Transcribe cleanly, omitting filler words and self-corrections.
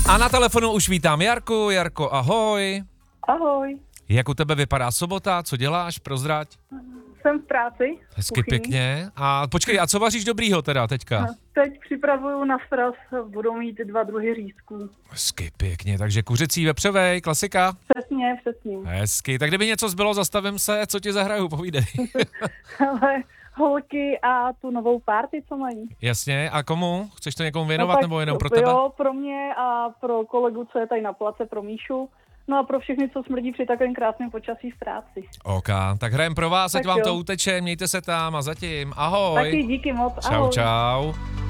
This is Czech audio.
A na telefonu už vítám Jarku. Jarko, ahoj. Ahoj, Jak u tebe vypadá sobota? Co děláš? Prozrať. jsem v práci. Hezky kuchyni. pěkně. A počkej, a co vaříš dobrýho teda teďka? Teď připravuju na sraz, budou mít 2 druhy řízků. Hezky pěkně, takže kuřecí vepřovej, klasika. Přesně. Hezky, tak kdyby něco zbylo, zastavím se, co ti zahraju, povídej. Ale holky a tu novou party, co mají. Jasně, a komu? Chceš to někomu věnovat tak nebo jenom pro tebe? Jo, pro mě a pro kolegu, co je tady na place, pro Míšu. No a pro všechny, co smrdí při takovém krásném počasí v práci. OK, tak hrajem pro vás, ať Tak vám jo. to uteče, mějte se tam a zatím, ahoj. Taky díky moc, Čau, ahoj. čau.